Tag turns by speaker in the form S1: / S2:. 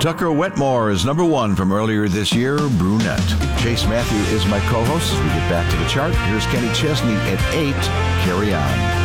S1: Tucker Wetmore is number one from earlier this year, Brunette. Chase Matthew is my co-host. As we get back to the chart, here's Kenny Chesney at 8, Carry On.